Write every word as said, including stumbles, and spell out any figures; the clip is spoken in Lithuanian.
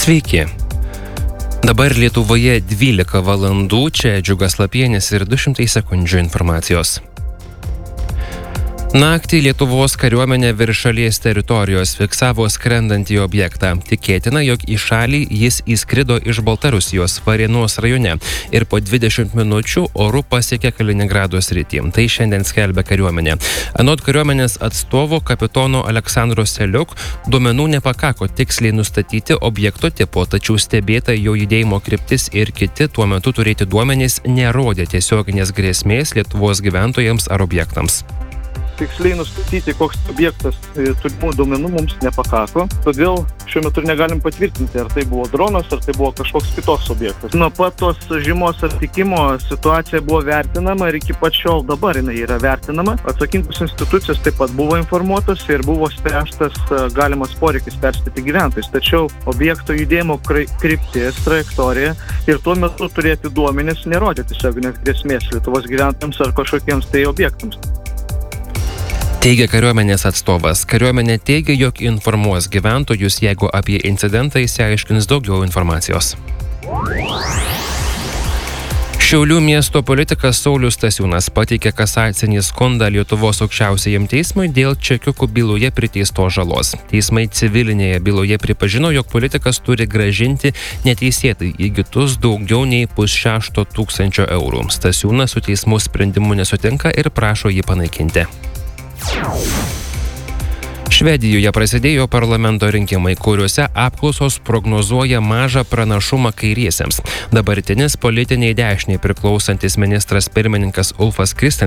Sveiki. Dabar Lietuvoje dvylika valandų, čia Džiugas Lapienis ir du šimtai sekundžių informacijos. Naktį Lietuvos kariuomenė virš šalies teritorijos fiksavo skrendantį objektą. Tikėtina, jog į šalį jis įskrido iš Baltarusijos Varėnos rajone ir po dvidešimt minučių oru pasiekė Kaliningrado sritį. Tai šiandien skelbia kariuomenė. Anot kariuomenės atstovo kapitono Aleksandro Seliuk, duomenų nepakako tiksliai nustatyti objekto tipo, tačiau stebėta jo judėjimo kryptis ir kiti tuo metu turėti duomenys nerodė tiesioginės grėsmės Lietuvos gyventojams ar objektams. Tiksliai nustatyti, koks objektas turimų duomenų mums nepakako, todėl šiuo metu negalim patvirtinti, ar tai buvo dronas, ar tai buvo kažkoks kitoks objektas. Nuo pat tos žymos attikimo situacija buvo vertinama ir iki pat šiol dabar jinai yra vertinama. Atsakingos institucijos taip pat buvo informuotos ir buvo spręstas galimas poreikis perspėti gyventojus. Tačiau objekto judėjimo kryptis, trajektorija ir tuo metu turėti duomenis nerodė tiesioginės grėsmės Lietuvos gyventojams ar kažkokiems tai objektams. Teigia kariuomenės atstovas. Kariuomenė teigia, jog informuos gyventojus, jeigu apie incidentą išsiaiškins daugiau informacijos. Šiaulių miesto politikas Saulius Stasiūnas pateikė kasacinį skundą Lietuvos aukščiausiajam teismui dėl čekiukų byloje priteistos žalos. Teismai civilinėje byloje pripažino, jog politikas turi grąžinti neteisėtai įgytus daugiau nei pusšešto tūkstančio eurų. Stasiūnas su teismų sprendimu nesutinka ir prašo jį panaikinti. Švedijoje prasidėjo parlamento rinkimai, kuriuose apklausos prognozuoja mažą pranašumą kairiesiems. Dabartinis politiniai dešiniai priklausantis ministras pirmininkas Ulfas Kristensenas